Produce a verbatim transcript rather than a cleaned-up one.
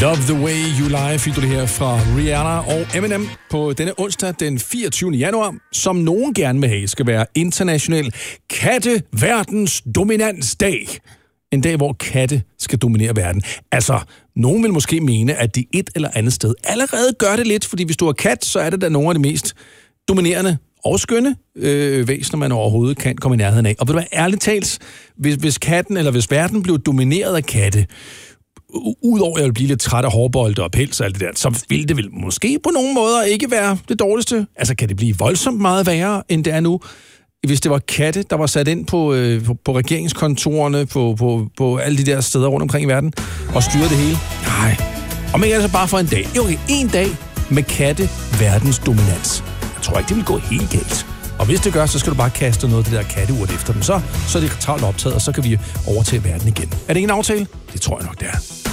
Love the way you lie, fik du det her fra Rihanna og Eminem på denne onsdag den fireogtyvende januar, som nogen gerne vil have, skal være international katteverdens dominansdag. En dag, hvor katte skal dominere verden. Altså, nogen vil måske mene, at de et eller andet sted allerede gør det lidt, fordi hvis du er kat, så er det da nogle af de mest dominerende og skønne øh, væsener, man overhovedet kan komme i nærheden af. Og ved du hvad, ærligt talt, hvis, hvis katten eller hvis verden blev domineret af katte, udover at jeg vil blive lidt træt af hårbolde og pels og alt det der, så ville det vel måske på nogle måder ikke være det dårligste. Altså, kan det blive voldsomt meget værre, end det er nu? Hvis det var katte, der var sat ind på, øh, på, på regeringskontorerne, på, på, på alle de der steder rundt omkring i verden, og styrede det hele. Nej. Og men altså bare for en dag. Jo, okay, en dag med katte verdens dominans. Jeg tror ikke, det vil gå helt galt. Og hvis det gør, så skal du bare kaste noget af det der katteurt efter dem. Så, så er det travlt optaget, og så kan vi overtage verden igen. Er det ikke en aftale? Det tror jeg nok, det er.